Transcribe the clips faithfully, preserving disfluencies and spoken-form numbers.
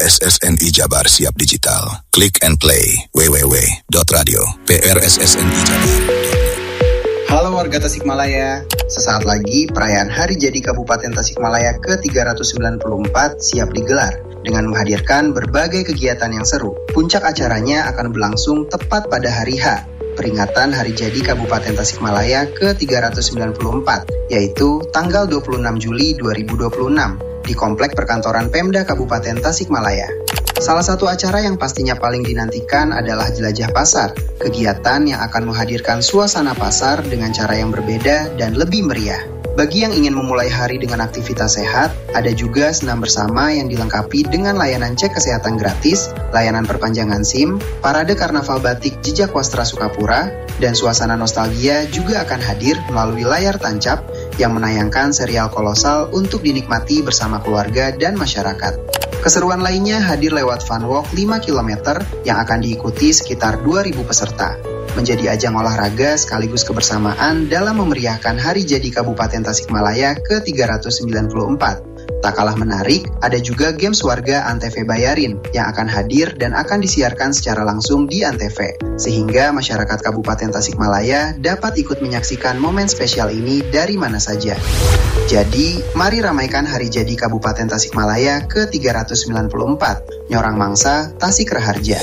S S N I Jabar Siap Digital. Click and play w w w dot radio p r s s n i jabar. Halo warga Tasikmalaya, sesaat lagi perayaan Hari Jadi Kabupaten Tasikmalaya ke tiga ratus sembilan puluh empat siap digelar dengan menghadirkan berbagai kegiatan yang seru. Puncak acaranya akan berlangsung tepat pada hari H, peringatan Hari Jadi Kabupaten Tasikmalaya ke tiga ratus sembilan puluh empat, yaitu tanggal dua puluh enam Juli dua ribu dua puluh enam di Komplek Perkantoran Pemda Kabupaten Tasikmalaya. Salah satu acara yang pastinya paling dinantikan adalah Jelajah Pasar, kegiatan yang akan menghadirkan suasana pasar dengan cara yang berbeda dan lebih meriah. Bagi yang ingin memulai hari dengan aktivitas sehat, ada juga senam bersama yang dilengkapi dengan layanan cek kesehatan gratis, layanan perpanjangan SIM, parade karnaval batik Jejak Wastra Sukapura, dan suasana nostalgia juga akan hadir melalui layar tancap yang menayangkan serial kolosal untuk dinikmati bersama keluarga dan masyarakat. Keseruan lainnya hadir lewat fun walk lima kilometer yang akan diikuti sekitar dua ribu peserta. Menjadi ajang olahraga sekaligus kebersamaan dalam memeriahkan Hari Jadi Kabupaten Tasikmalaya ke tiga ratus sembilan puluh empat. Tak kalah menarik, ada juga games warga Antv Bayarin yang akan hadir dan akan disiarkan secara langsung di Antv, sehingga masyarakat Kabupaten Tasikmalaya dapat ikut menyaksikan momen spesial ini dari mana saja. Jadi, mari ramaikan Hari Jadi Kabupaten Tasikmalaya ke tiga ratus sembilan puluh empat, Nyorang Mangsa, Tasik Raharja.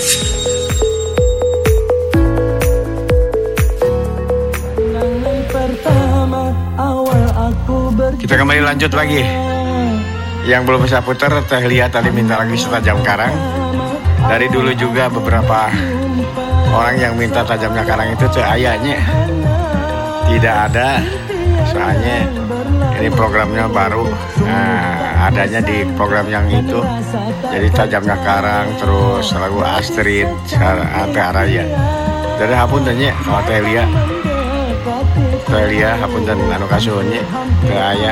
Kita kembali lanjut lagi. Yang belum bisa putar, Teh Lia tadi minta lagi setajam karang. Dari dulu juga beberapa orang yang minta tajamnya karang itu Teh ayahnya tidak ada. Soalnya ini programnya baru, nah, adanya di program yang itu. Jadi tajamnya karang, terus lagu Astrid, Teh Araya. Dari hapuntennya kalau Teh Lia, Teh Lia hapunten anu kasuhunnya Teh ayah.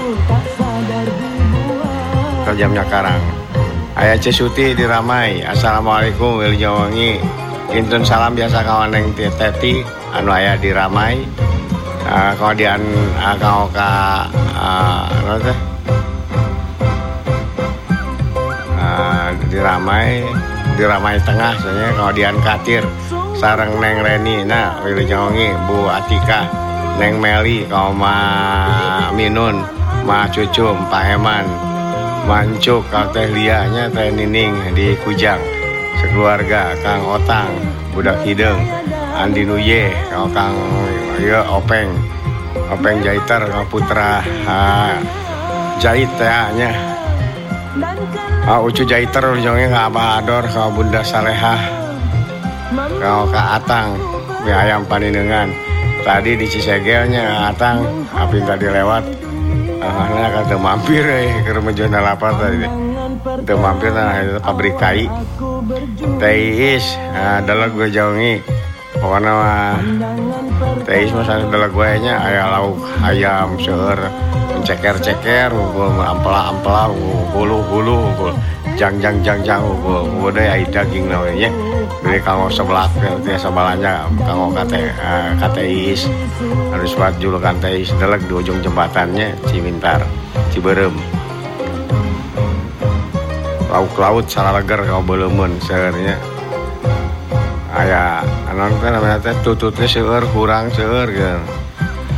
Jamnya karang Ayah Cesuti di Ramai. Assalamualaikum Wiljawangi. Intun salam biasa kawan yang teti anu ayah di Ramai. Uh, kemudian uh, kau ka uh, apa uh, di Ramai di Ramai Tengah soalnya. Kemudian Katir sareng Neng Reni, nah Wiljawangi, Bu Atika, Neng Meli, kau Ma Minun, Ma Cucum, Pak Eman, Mancuk, Kang Teh Lianya, Teh Nining di Kujang, sekeluarga, Kang Otang, Budak Hideng, Andi Nuye, Kang Kang ya Openg, Openg Jaiter, Kang Putra ha, Jait ya nya, ah, Ucu Jaiter, ujungnya Kang Abah Ador, Kang Bunda Salehah, Kang Kak Atang, mie ayam paninengan. Tadi di Cisegelnya Atang, apin tadi lewat. Karena kata mampir eh ke rumah Jona lapar tadi. Itu mampir nah itu pabrik kai. Teis, nah, adalah gue jaungi. Pokoknya mah Teis masa adalah gue nya ayam lauk ayam seur, menceker-ceker, ngul ampela-ampela, hulu-hulu, ngul jang-jang-jang-jang, ngul udah ya daging namanya. Dari kanggo sebelah ya sebalanya kanggo kate uh, kateis harus buat julukan teis delek di ujung jembatannya Cimintar Ciberem. Lauk-laut salaleger kau beuleumeuun seurnya aya anon teh namanya teh tututnya seueur kurang seueur gitu.